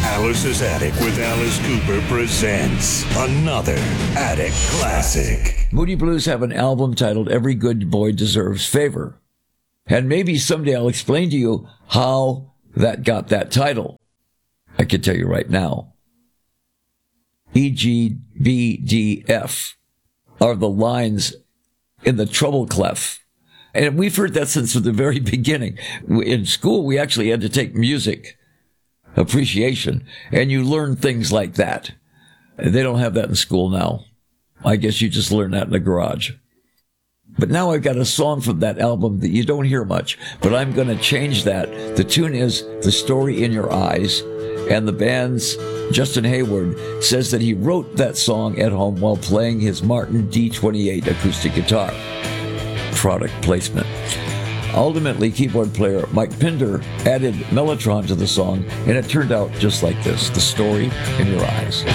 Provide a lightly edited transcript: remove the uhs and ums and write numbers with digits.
Alice's Attic with Alice Cooper presents another Attic Classic. Moody Blues have an album titled Every Good Boy Deserves Favor. And maybe someday I'll explain to you how that got that title. I can tell you right now. E, G, B, D, F are the lines in the treble clef. And we've heard that since the very beginning. In school, we actually had to take music appreciation, and you learn things like that. They don't have that in school now. I guess you just learn that in the garage. But now I've got a song from that album that you don't hear much, but I'm going to change that. The tune is The Story in Your Eyes, and the band's Justin Hayward says that he wrote that song at home while playing his Martin D28 acoustic guitar. Product placement. Ultimately, keyboard player Mike Pinder added Mellotron to the song, and it turned out just like this, The Story in Your Eyes.